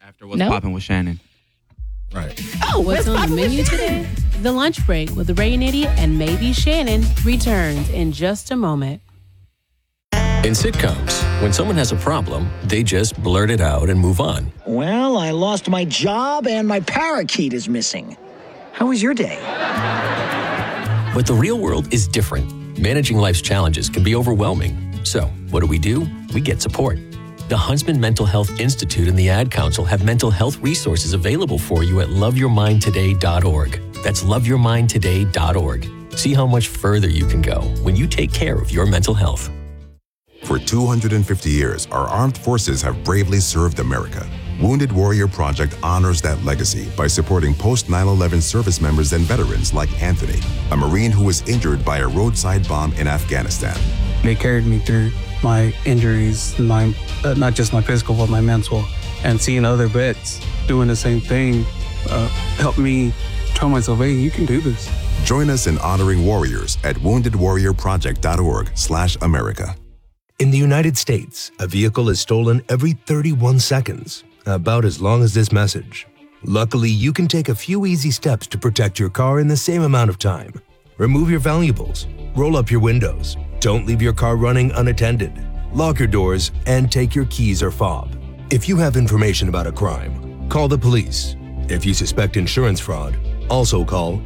After What's Poppin' with Shannon. Right. Oh, what's on the menu today? The Lunch Break with Ray Nitty and maybe Shannon returns in just a moment. In sitcoms, when someone has a problem, they just blurt it out and move on. Well, I lost my job and my parakeet is missing. How was your day? But the real world is different. Managing life's challenges can be overwhelming. So, what do? We get support. The Huntsman Mental Health Institute and the Ad Council have mental health resources available for you at loveyourmindtoday.org. That's loveyourmindtoday.org. See how much further you can go when you take care of your mental health. For 250 years, our armed forces have bravely served America. Wounded Warrior Project honors that legacy by supporting post-9/11 service members and veterans like Anthony, a Marine who was injured by a roadside bomb in Afghanistan. They carried me through my injuries, not just my physical, but my mental. And seeing other vets doing the same thing helped me tell myself, hey, you can do this. Join us in honoring warriors at woundedwarriorproject.org/America. In the United States, a vehicle is stolen every 31 seconds, about as long as this message. Luckily, you can take a few easy steps to protect your car in the same amount of time. Remove your valuables, roll up your windows, don't leave your car running unattended, lock your doors, and take your keys or fob. If you have information about a crime, call the police. If you suspect insurance fraud, also call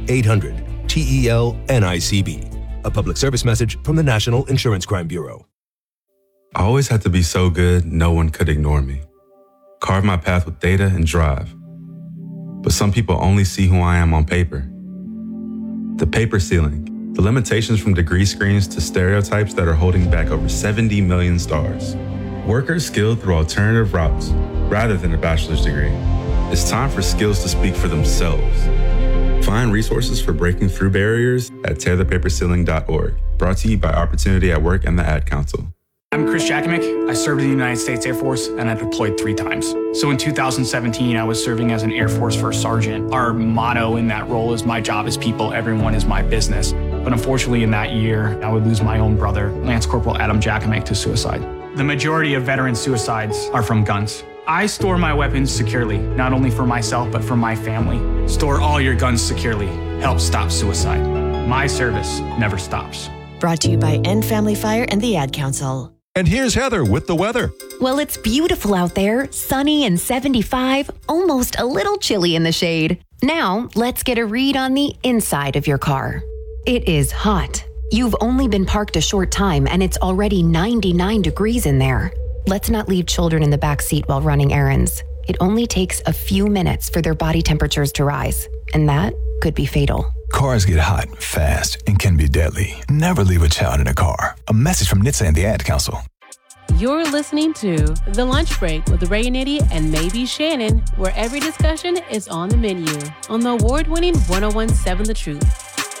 800-TEL-NICB. A public service message from the National Insurance Crime Bureau. I always had to be so good, no one could ignore me. Carve my path with data and drive. But some people only see who I am on paper. The paper ceiling, the limitations from degree screens to stereotypes that are holding back over 70 million stars. Workers skilled through alternative routes rather than a bachelor's degree. It's time for skills to speak for themselves. Find resources for breaking through barriers at tearthepaperceiling.org. Brought to you by Opportunity at Work and the Ad Council. I'm Chris Jakimick. I served in the United States Air Force and I deployed 3 times. So in 2017, I was serving as an Air Force First Sergeant. Our motto in that role is my job is people, everyone is my business. But unfortunately in that year, I would lose my own brother, Lance Corporal Adam Jakimick, to suicide. The majority of veteran suicides are from guns. I store my weapons securely, not only for myself, but for my family. Store all your guns securely. Help stop suicide. My service never stops. Brought to you by End Family Fire and the Ad Council. And here's Heather with the weather. Well, it's beautiful out there, sunny and 75, almost a little chilly in the shade. Now, let's get a read on the inside of your car. It is hot. You've only been parked a short time and it's already 99 degrees in there. Let's not leave children in the back seat while running errands. It only takes a few minutes for their body temperatures to rise, and that could be fatal. Cars get hot, fast, and can be deadly. Never leave a child in a car. A message from NHTSA and the Ad Council. You're listening to The Lunch Break with Ray Nitty and maybe Shannon, where every discussion is on the menu on the award-winning 101.7 The Truth.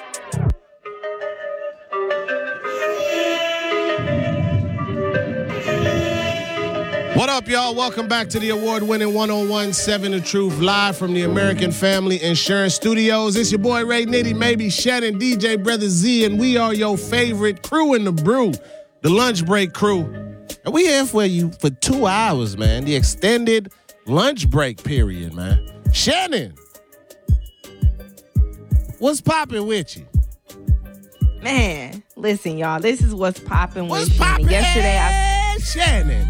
What up, y'all? Welcome back to the award-winning 101.7 The Truth, live from the American Family Insurance Studios. It's your boy Ray Nitty, maybe Shannon, DJ Brother Z, and we are your favorite crew in the brew, the Lunch Break crew. And we here for you for 2 hours, man, the extended lunch break period, man. Shannon, what's popping with you? Man, listen, y'all, this is what's popping with What's Shannon. popping? Yesterday, Shannon.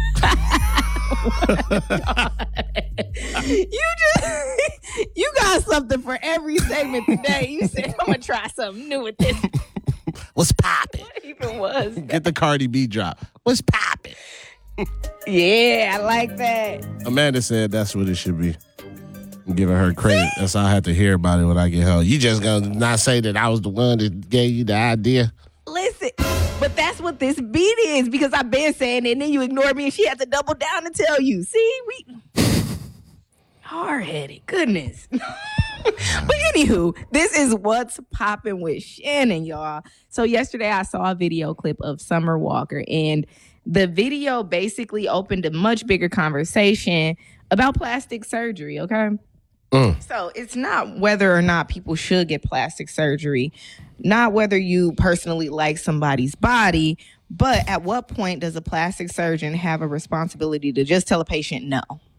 you got something for every segment today. You said, I'm going to try something new with this. What's popping? What even was that? Get the Cardi B drop. What's popping? Yeah, I like that. Amanda said that's what it should be. I'm giving her credit. That's all I have to hear about it when I get home. You just gonna not say that I was the one that gave you the idea? Listen, but that's what this beat is, because I've been saying it and then you ignored me and she had to double down and tell you. See, we hard-headed, goodness. But anywho, this is what's popping with Shannon, y'all. So yesterday I saw a video clip of Summer Walker, and the video basically opened a much bigger conversation about plastic surgery, okay? So it's not whether or not people should get plastic surgery, not whether you personally like somebody's body, but at what point does a plastic surgeon have a responsibility to just tell a patient no?